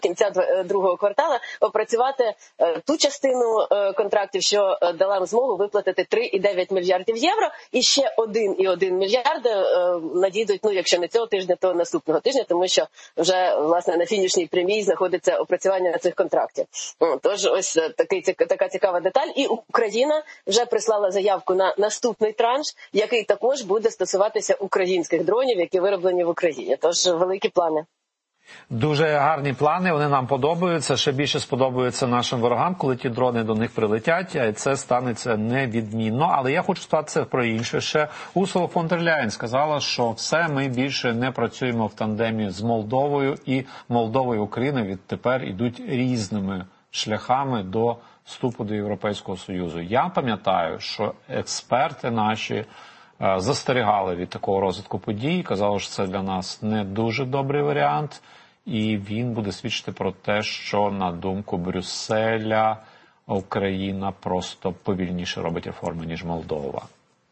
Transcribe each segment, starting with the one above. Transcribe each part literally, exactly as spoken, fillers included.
кінця другого квартала опрацювати ту частину контрактів, що дала нам змогу виплатити три цілих дев'ять мільярдів євро, і ще один цілих один мільярд надійдуть, ну, якщо не цього тижня, то наступного тижня, тому що вже, власне, на фінішній прямій знаходиться опрацювання цих контрактів. Тож, ось такий, така цікава деталь. І Україна вже прислала заявку на наступний транш, який також буде стосуватися українських дронів, які вироблені в Україні. Тож, великі плани. Дуже гарні плани, вони нам подобаються, ще більше сподобаються нашим ворогам, коли ті дрони до них прилетять, і це станеться невідмінно. Але я хочу сказати про інше. Ще Урсула фон дер Ляєн сказала, що все, ми більше не працюємо в тандемі з Молдовою, і Молдова і Україна відтепер ідуть різними шляхами до вступу до Європейського Союзу. Я пам'ятаю, що експерти наші застерігали від такого розвитку подій, казали, що це для нас не дуже добрий варіант, і він буде свідчити про те, що, на думку Брюсселя, Україна просто повільніше робить реформи, ніж Молдова.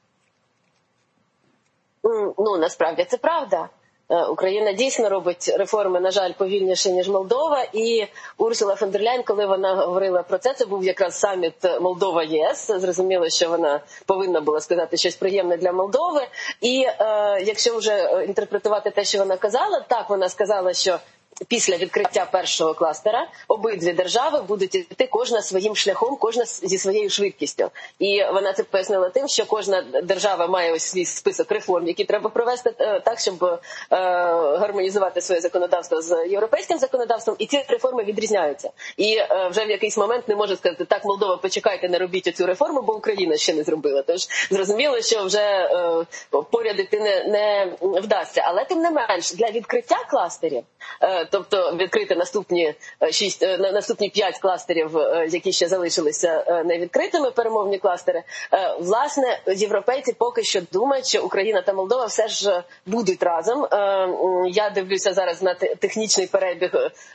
Ну, насправді це правда. Україна дійсно робить реформи, на жаль, повільніше, ніж Молдова. І Урсула фон дер Ляєн, коли вона говорила про це, це був якраз саміт Молдова-ЄС. Зрозуміло, що вона повинна була сказати щось приємне для Молдови. І е, якщо вже інтерпретувати те, що вона казала, так, вона сказала, що після відкриття першого кластера обидві держави будуть йти кожна своїм шляхом, кожна зі своєю швидкістю. І вона це пояснила тим, що кожна держава має ось свій список реформ, які треба провести так, щоб е, гармонізувати своє законодавство з європейським законодавством, і ці реформи відрізняються. І е, вже в якийсь момент не може сказати, так, Молдова, почекайте, не робіть оцю реформу, бо Україна ще не зробила. Тож зрозуміло, що вже е, поряд іти не, не вдасться. Але тим не менш, для відкриття кластерів, е, тобто відкрити наступні шість, наступні п'ять кластерів, які ще залишилися невідкритими, перемовні кластери. Власне, європейці поки що думають, що Україна та Молдова все ж будуть разом. Я дивлюся зараз на технічний перебіг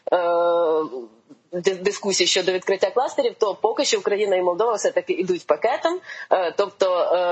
дискусій щодо відкриття кластерів, то поки що Україна і Молдова все-таки йдуть пакетом, тобто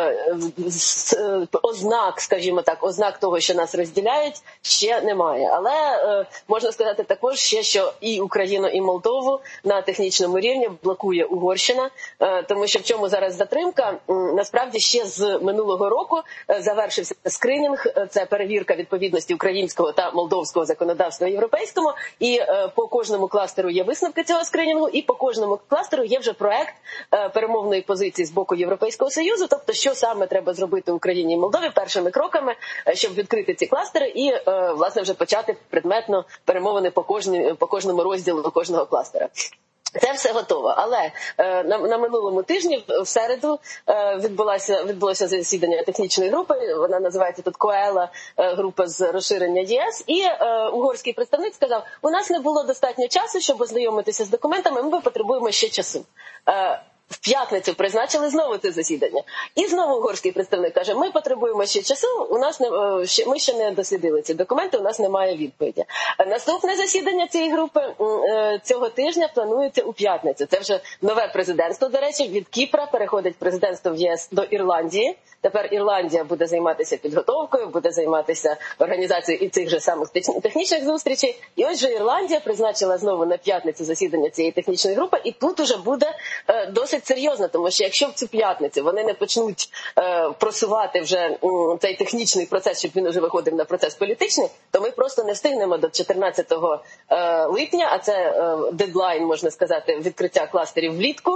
ознак, скажімо так, ознак того, що нас розділяють, ще немає. Але можна сказати також ще, що і Україну, і Молдову на технічному рівні блокує Угорщина, тому що в чому зараз затримка? Насправді ще з минулого року завершився скринінг, це перевірка відповідності українського та молдовського законодавства європейському, і по кожному кластеру є висновки цього скринінгу, і по кожному кластеру є вже проект перемовної позиції з боку Європейського Союзу, тобто що саме треба зробити Україні і Молдові першими кроками, щоб відкрити ці кластери і, власне, вже почати предметно перемовини по, кожній, по кожному розділу кожного кластера. Це все готово, але е, на, на минулому тижні, в середу, е, відбулося, відбулося засідання технічної групи, вона називається тут КОЕЛА, е, група з розширення ЄС, і е, угорський представник сказав, у нас не було достатньо часу, щоб ознайомитися з документами, ми потребуємо ще часу. Е, В п'ятницю призначили знову це засідання. І знову угорський представник каже, ми потребуємо ще часу, у нас не, ми ще не дослідили ці документи, у нас немає відповіді. Наступне засідання цієї групи цього тижня планується у п'ятницю. Це вже нове президентство, до речі, від Кіпра переходить президентство в ЄС до Ірландії. Тепер Ірландія буде займатися підготовкою, буде займатися організацією і цих же самих технічних зустрічей. І ось же Ірландія призначила знову на п'ятницю засідання цієї технічної групи, і тут уже буде е, досить серйозно, тому що якщо в цю п'ятницю вони не почнуть е, просувати вже е, цей технічний процес, щоб він уже виходив на процес політичний, то ми просто не встигнемо до чотирнадцятого е, липня, а це е, дедлайн, можна сказати, відкриття кластерів влітку,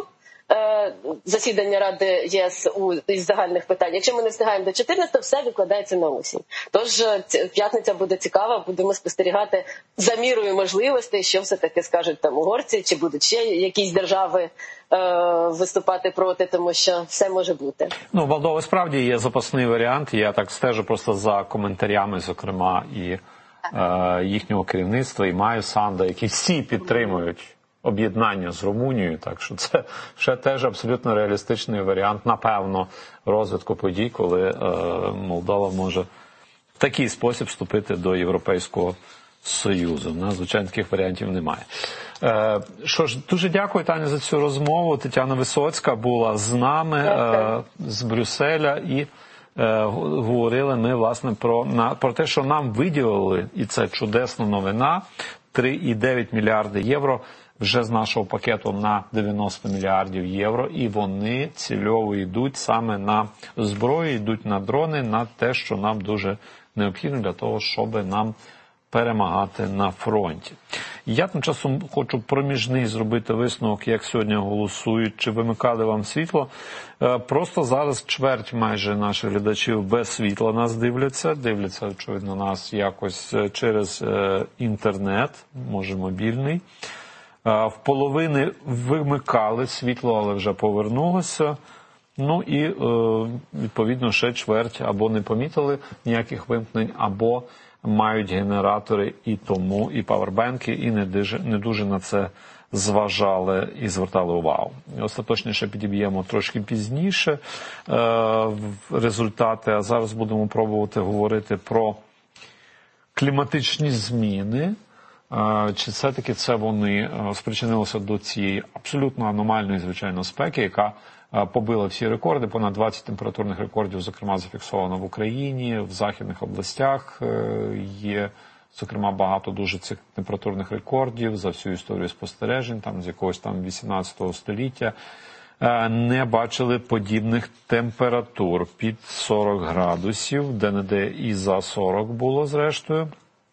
засідання Ради ЄС із загальних питань. Якщо ми не встигаємо до чотирнадцятого, все відкладається на осінь. Тож п'ятниця буде цікава, будемо спостерігати за мірою можливостей, що все-таки скажуть там угорці, чи будуть ще якісь держави е, виступати проти, тому що все може бути. Ну, в Молдові справді є запасний варіант, я так стежу просто за коментарями, зокрема, і е, їхнього керівництва, і Маю Санду, які всі підтримують об'єднання з Румунією, так що це ще теж абсолютно реалістичний варіант, напевно, розвитку подій, коли е, Молдова може в такий спосіб вступити до Європейського Союзу. На звичайно, таких варіантів немає. Е, що ж, дуже дякую, Таня, за цю розмову. Тетяна Висоцька була з нами е, з Брюсселя, і е, говорили ми, власне, про, на, про те, що нам виділили, і це чудесна новина, три цілих дев'ять мільярди євро вже з нашого пакету на дев'яносто мільярдів євро, і вони цільово йдуть саме на зброю, йдуть на дрони, на те, що нам дуже необхідно для того, щоб нам перемагати на фронті. Я тим часом хочу проміжний зробити висновок, як сьогодні голосують, чи вимикали вам світло. Просто зараз чверть майже наших глядачів без світла нас дивляться. Дивляться, очевидно, нас якось через інтернет, може мобільний. В половини вимикали світло, але вже повернулося. Ну і, відповідно, ще чверть або не помітили ніяких вимкнень, або мають генератори і тому, і павербенки, і не дуже, не дуже на це зважали і звертали увагу. Остаточніше підіб'ємо трошки пізніше е, результати, а зараз будемо пробувати говорити про кліматичні зміни. Е, чи все-таки це вони спричинилися до цієї абсолютно аномальної, звичайно, спеки, яка побила всі рекорди, понад двадцять температурних рекордів, зокрема, зафіксовано в Україні, в західних областях є, зокрема, багато дуже цих температурних рекордів за всю історію спостережень, там з якогось там вісімнадцятого століття. Не бачили подібних температур під сорок градусів, де-не-де і за сорок було, зрештою.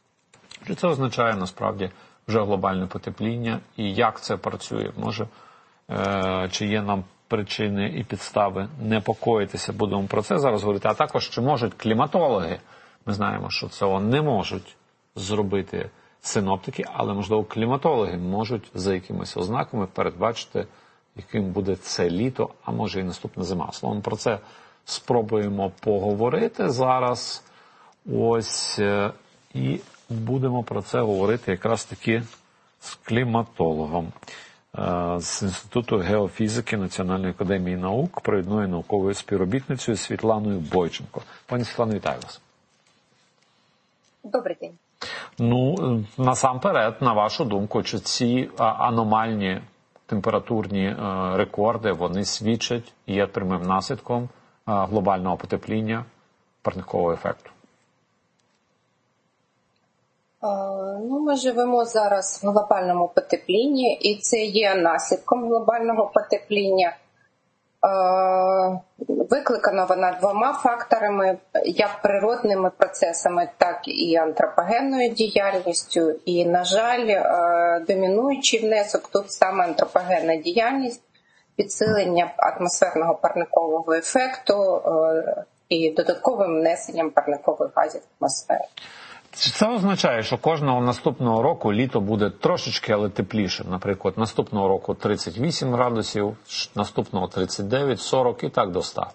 Що це означає, насправді, вже глобальне потепління, і як це працює? Може, чи є нам причини і підстави непокоїтися, будемо про це зараз говорити, а також чи можуть кліматологи, ми знаємо, що цього не можуть зробити синоптики, але, можливо, кліматологи можуть за якимись ознаками передбачити, яким буде це літо, а може і наступна зима. Словом, про це спробуємо поговорити зараз, ось, і будемо про це говорити якраз таки з кліматологом з Інституту геофізики Національної академії наук, провідною науковою співробітницею Світланою Бойченко. Пані Світлано, вітаю вас. Добрий день. Ну, насамперед, на вашу думку, чи ці аномальні температурні рекорди, вони свідчать і є прямим наслідком глобального потепління, парникового ефекту? Ну, ми живемо зараз в глобальному потеплінні, і це є наслідком глобального потепління. Викликана вона двома факторами, як природними процесами, так і антропогенною діяльністю. І, на жаль, домінуючий внесок тут саме антропогенна діяльність, підсилення атмосферного парникового ефекту і додатковим внесенням парникових газів в атмосферу. Це означає, що кожного наступного року літо буде трошечки, але тепліше. Наприклад, наступного року тридцять вісім градусів, наступного тридцять дев'ять, сорок і так до ста.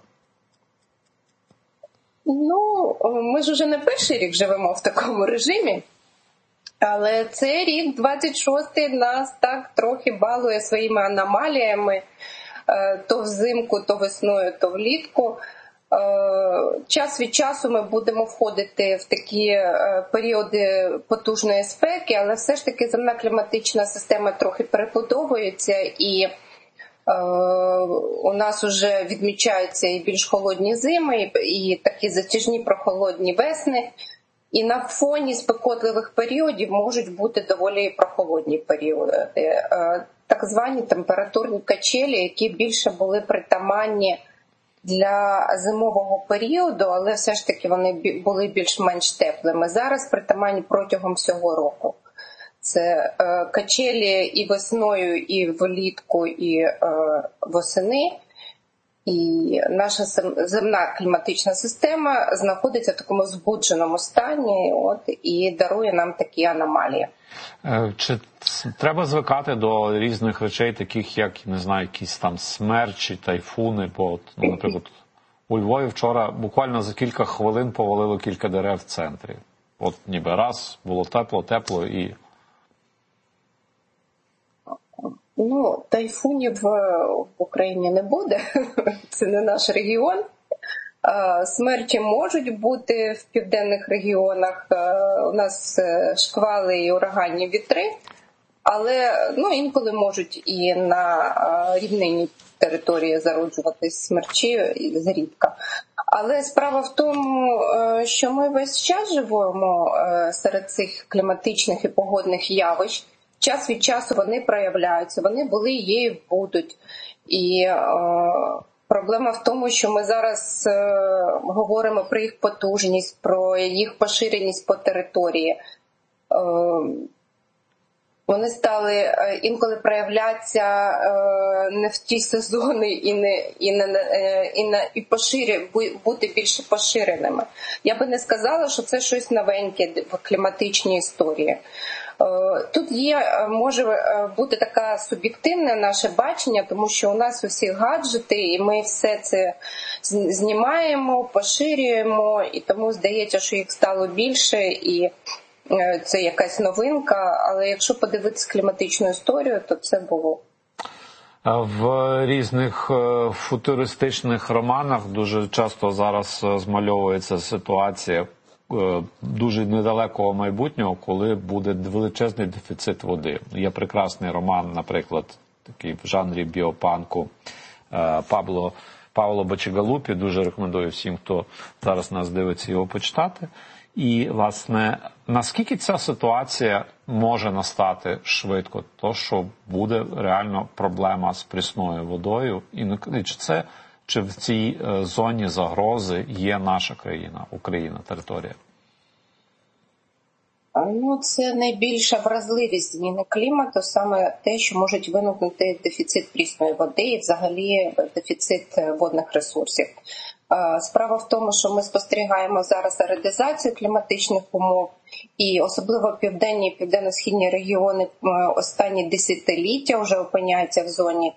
Ну, ми ж уже не перший рік живемо в такому режимі, але цей рік, двадцять шостий, нас так трохи балує своїми аномаліями, то взимку, то весною, то влітку. Час від часу ми будемо входити в такі періоди потужної спеки, але все ж таки земна кліматична система трохи перебудовується, і е, у нас вже відмічаються і більш холодні зими, і, і такі затяжні прохолодні весни. І на фоні спекотливих періодів можуть бути доволі прохолодні періоди. Е, так звані температурні качелі, які більше були притаманні для зимового періоду, але все ж таки вони були більш-менш теплими. Зараз притаманні протягом всього року. Це е, качелі і весною, і влітку, і е, восени. І наша земна кліматична система знаходиться в такому збудженому стані, от, і дарує нам такі аномалії. Чи треба звикати до різних речей, таких як, не знаю, якісь там смерчі, тайфуни? Бо, от, ну, наприклад, у Львові вчора буквально за кілька хвилин повалило кілька дерев в центрі. От ніби раз, було тепло, тепло і... Ну, тайфунів в Україні не буде, це не наш регіон. Смерчі можуть бути в південних регіонах, у нас шквали і ураганні вітри, Але ну, інколи можуть і на рівнинній території зароджуватись смерчі, зрідка. Але справа в тому, що ми весь час живемо серед цих кліматичних і погодних явищ. Час від часу вони проявляються, вони були, є і будуть. І е, проблема в тому, що ми зараз е, говоримо про їх потужність, про їх поширеність по території. Е, Вони стали е, інколи проявлятися е, не в ті сезони і не і не е, і не і поширі, бути більше поширеними. Я би не сказала, що це щось новеньке в кліматичній історії. Тут є, може бути така суб'єктивне наше бачення, тому що у нас усі гаджети, і ми все це знімаємо, поширюємо, і тому здається, що їх стало більше, і це якась новинка, але якщо подивитися кліматичну історію, то це було. В різних футуристичних романах дуже часто зараз змальовується ситуація дуже недалекого майбутнього, коли буде величезний дефіцит води. Є прекрасний роман, наприклад, такий в жанрі біопанку Пабло, Павло Бачигалупі. Дуже рекомендую всім, хто зараз нас дивиться, його почитати. І, власне, наскільки ця ситуація може настати швидко, то що буде реально проблема з прісною водою, і чи це чи в цій зоні загрози є наша країна, Україна, територія? Ну, це найбільша вразливість зміни клімату, саме те, що можуть виникнути дефіцит прісної води і взагалі дефіцит водних ресурсів. Справа в тому, що ми спостерігаємо зараз аредизацію кліматичних умов, і особливо південні і південно-східні регіони останні десятиліття вже опиняються в зоні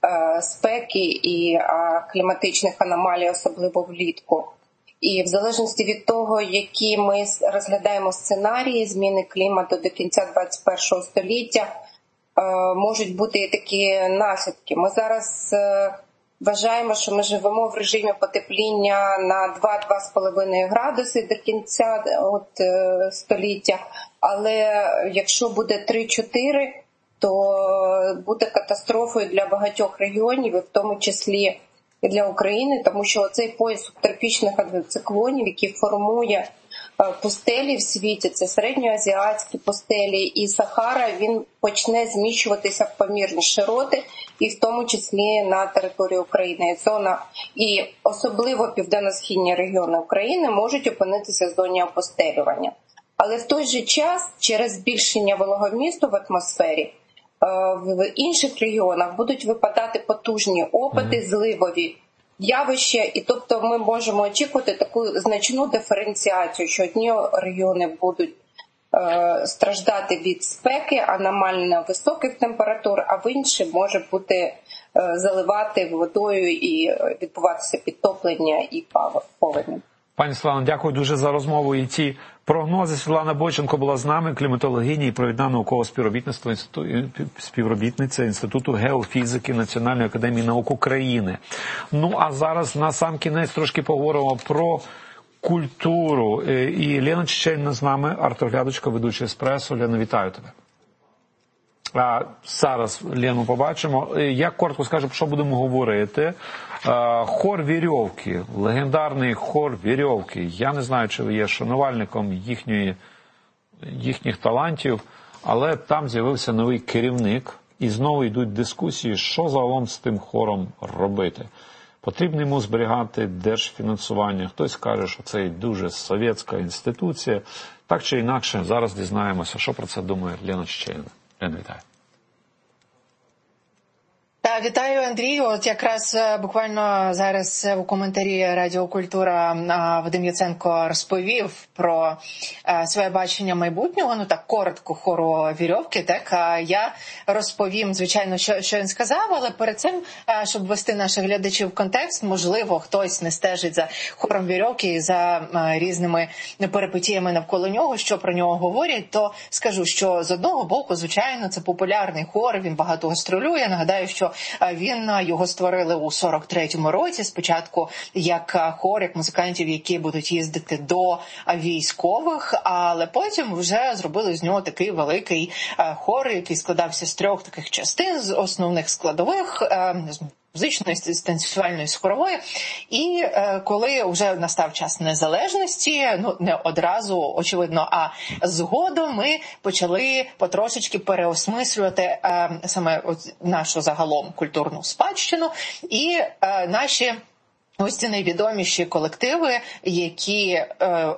спеки і кліматичних аномалій, особливо влітку. І в залежності від того, які ми розглядаємо сценарії зміни клімату до кінця двадцять першого століття, можуть бути і такі наслідки. Ми зараз вважаємо, що ми живемо в режимі потепління на два-два з половиною градуси до кінця от, століття, але якщо буде три-чотири, то буде катастрофою для багатьох регіонів, і в тому числі і для України, тому що цей пояс субтропічних циклонів, який формує пустелі в світі, це середньоазіатські пустелі і Сахара, він почне зміщуватися в помірні широти, і в тому числі на території України. Зона, і особливо південно-східні регіони України можуть опинитися в зоні опустелювання. Але в той же час, через збільшення вологомісту в атмосфері, в інших регіонах будуть випадати потужні опади, зливові явища, і тобто ми можемо очікувати таку значну диференціацію, що одні регіони будуть е, страждати від спеки, аномально високих температур, а в інші може бути е, заливати водою і відбуватися підтоплення і повені. Пані Світлано, дякую дуже за розмову і ці прогнози. Світлана Бойченко була з нами, кліматологиня і провідна наукового співробітництва співробітниця Інституту геофізики Національної академії наук України. Ну, а зараз на сам кінець трошки поговоримо про культуру. І Лена Чечеріна з нами, артоглядачка, ведуча «Еспресо». Лена, вітаю тебе. А зараз Лену побачимо. Я коротко скажу, про що будемо говорити. Хор Вірьовки, легендарний хор Вірьовки. Я не знаю, чи ви є шанувальником їхньої, їхніх талантів, але там з'явився новий керівник, і знову йдуть дискусії, що загалом з тим хором робити. Потрібно йому зберігати держфінансування. Хтось каже, що це дуже совєтська інституція. Так чи інакше, зараз дізнаємося, що про це думає Лена Чечеріна. Лена, вітаю. Вітаю, Андрію. От якраз буквально зараз у коментарі Радіо Культура Вадим Яценко розповів про своє бачення майбутнього, ну так коротко, хору Вірьовки. Так, я розповім, звичайно, що, що він сказав, але перед цим, щоб ввести наших глядачів в контекст, можливо, хтось не стежить за хором Вірьовки і за різними перипетіями навколо нього, що про нього говорять, то скажу, що з одного боку, звичайно, це популярний хор, він багато гастролює. Нагадаю, що Він його створили у сорок третьому році, спочатку як хор, як музикантів, які будуть їздити до військових, але потім вже зробили з нього такий великий хор, який складався з трьох таких частин, з основних складових, музичної, з танцювальної, з хорової. І е, коли вже настав час незалежності, ну не одразу, очевидно, а згодом ми почали потрошечки переосмислювати е, саме от нашу загалом культурну спадщину і е, наші ось ці найвідоміші колективи, які е,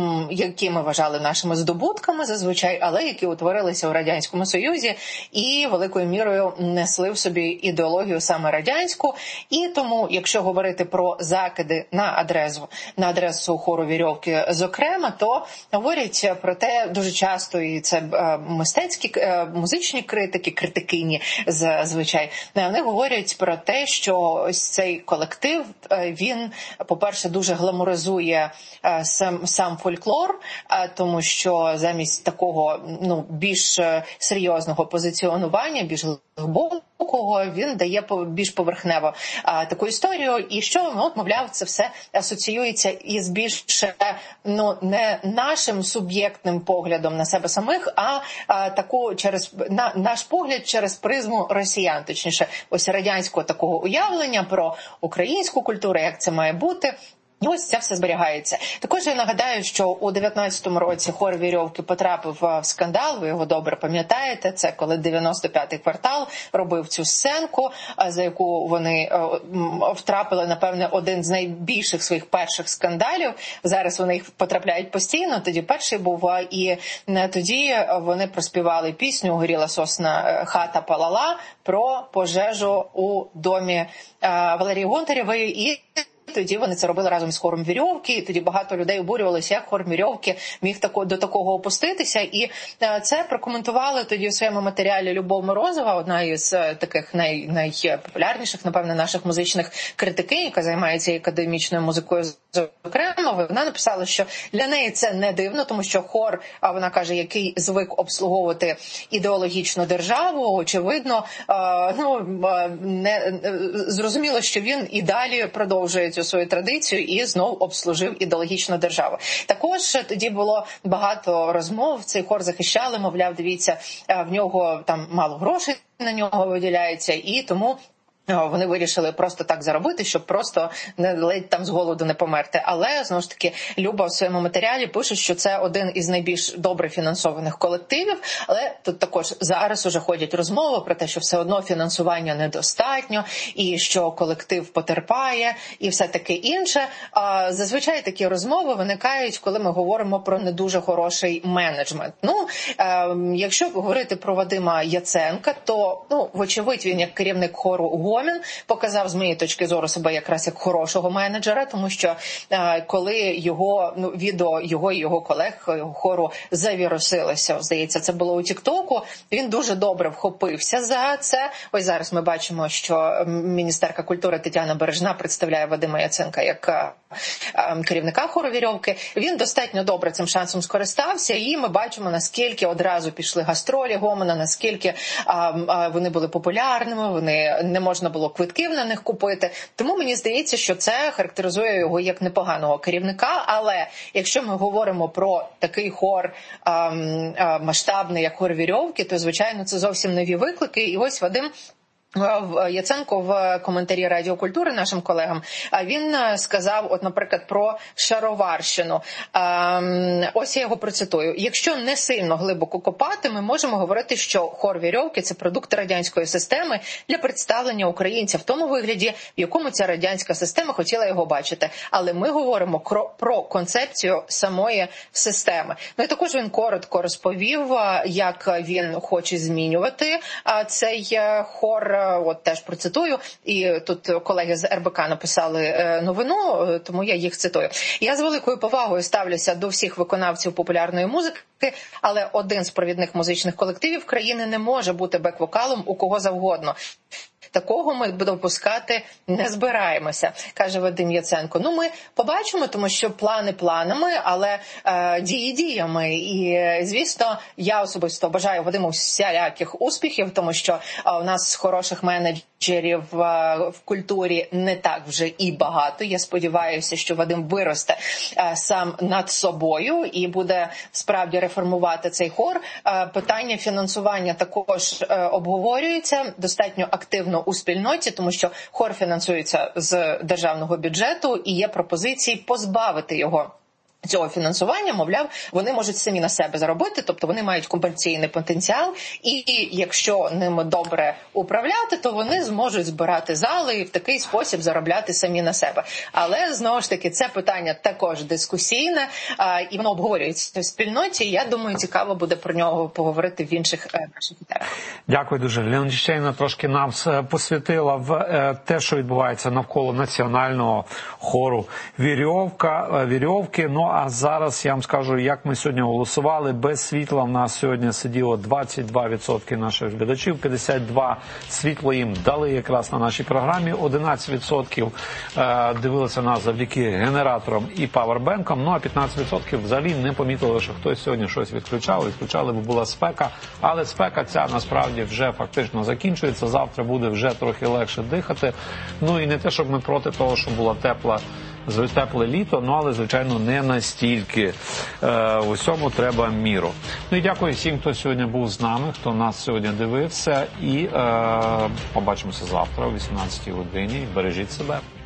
які ми вважали нашими здобутками зазвичай, але які утворилися у Радянському Союзі і великою мірою несли в собі ідеологію саме радянську. І тому, якщо говорити про закиди на адресу, на адресу хору «Вірьовки» зокрема, то говорять про те дуже часто, і це мистецькі, музичні критики, критикині зазвичай, вони говорять про те, що ось цей колектив, він, по-перше, дуже гламуризує сам, сам фольклор, тому що замість такого, ну, більш серйозного позиціонування, більш глибокого, він дає більш поверхнево а, таку історію. І що, ну, от, мовляв, це все асоціюється із більш, ну, не нашим суб'єктним поглядом на себе самих, а, а таку через на, наш погляд через призму росіян, точніше, ось радянського такого уявлення про українську культуру, як це має бути. І ось це все зберігається. Також я нагадаю, що у дев'ятнадцятому році хор «Вірьовки» потрапив в скандал, ви його добре пам'ятаєте, це коли дев'яносто п'ятий квартал робив цю сценку, за яку вони втрапили, напевне, один з найбільших своїх перших скандалів. Зараз вони їх потрапляють постійно, тоді перший був, і тоді вони проспівали пісню «Горіла сосна, хата палала» про пожежу у домі Валерії Гонтарєвої. І тоді вони це робили разом з хором «Вірьовки», і тоді багато людей обурювалися, як хор «Вірьовки» міг тако, до такого опуститися. І це прокоментували тоді у своєму матеріалі Любов Морозова, одна із таких най, найпопулярніших, напевне, наших музичних критикинь, яка займається академічною музикою зокрема. Вона написала, що для неї це не дивно, тому що хор, а вона каже, який звик обслуговувати ідеологічну державу, очевидно, ну, не зрозуміло, що він і далі продовжує цю свою традицію і знов обслужив ідеологічну державу. Також тоді було багато розмов, цей хор захищали, мовляв, дивіться, в нього там мало грошей на нього виділяється, і тому вони вирішили просто так заробити, щоб просто не ледь там з голоду не померти. Але, знову ж таки, Люба в своєму матеріалі пише, що це один із найбільш добре фінансованих колективів, але тут також зараз уже ходять розмови про те, що все одно фінансування недостатньо, і що колектив потерпає, і все таке інше. А зазвичай такі розмови виникають, коли ми говоримо про не дуже хороший менеджмент. Ну, е, якщо говорити про Вадима Яценка, то, ну, вочевидь, він як керівник хору Гомін показав з моєї точки зору себе якраз як хорошого менеджера, тому що е, коли його, ну, відео його і його колег, його хору завірусилося, здається, це було у Тік-Току, він дуже добре вхопився за це. Ось зараз ми бачимо, що міністерка культури Тетяна Бережна представляє Вадима Яценка як е, е, керівника хору «Вірьовки». Він достатньо добре цим шансом скористався, і ми бачимо, наскільки одразу пішли гастролі Гомена, наскільки е, е, вони були популярними, вони не можна було квитків на них купити. Тому мені здається, що це характеризує його як непоганого керівника. Але якщо ми говоримо про такий хор ем, е, масштабний, як хор «Вірьовки», то, звичайно, це зовсім нові виклики. І ось Вадим Яценко в коментарі Радіо Культури нашим колегам, він сказав, от, наприклад, про Шароварщину. Ось я його процитую. Якщо не сильно глибоко копати, ми можемо говорити, що хор «Вірьовки» – це продукт радянської системи для представлення українця в тому вигляді, в якому ця радянська система хотіла його бачити. Але ми говоримо про концепцію самої системи. Ну і також він коротко розповів, як він хоче змінювати цей хор. От теж процитую, і тут колеги з Ер Бе Ка написали новину, тому я їх цитую. Я з великою повагою ставлюся до всіх виконавців популярної музики, але один з провідних музичних колективів країни не може бути бек-вокалом у кого завгодно. Такого ми допускати не збираємося, каже Вадим Яценко. Ну, ми побачимо, тому що плани планами, але е, дії діями. І, звісно, я особисто бажаю Вадиму всіляких успіхів, тому що е, у нас хороших менеджерів е, в культурі не так вже і багато. Я сподіваюся, що Вадим виросте е, сам над собою і буде справді реформувати цей хор. Е, питання фінансування також е, обговорюється достатньо активно у спільноті, тому що хор фінансується з державного бюджету і є пропозиції позбавити його цього фінансування, мовляв, вони можуть самі на себе заробити, тобто вони мають компенсаційний потенціал, і якщо ними добре управляти, то вони зможуть збирати зали і в такий спосіб заробляти самі на себе. Але, знову ж таки, це питання також дискусійне, і воно обговорюється в спільноті, і я думаю, цікаво буде про нього поговорити в інших наших етерах. Дякую дуже. Лена Чеченіна трошки нам посвятила в те, що відбувається навколо національного хору «Вірьовка», «Вірьовки». Ну, а зараз я вам скажу, як ми сьогодні голосували. Без світла в нас сьогодні сиділо двадцять два відсотки наших глядачів, п'ятдесят два світло їм дали якраз на нашій програмі, одинадцять відсотків дивилися нас завдяки генераторам і павербенкам, ну а п'ятнадцять відсотків взагалі не помітили, що хтось сьогодні щось відключав, відключали, бо була спека, але спека ця насправді вже фактично закінчується, завтра буде вже трохи легше дихати, ну і не те, щоб ми проти того, що була тепла тепле літо, ну але, звичайно, не настільки. Е, в усьому треба міру. Ну і дякую всім, хто сьогодні був з нами, хто нас сьогодні дивився. І е, побачимося завтра о вісімнадцятій годині. Бережіть себе.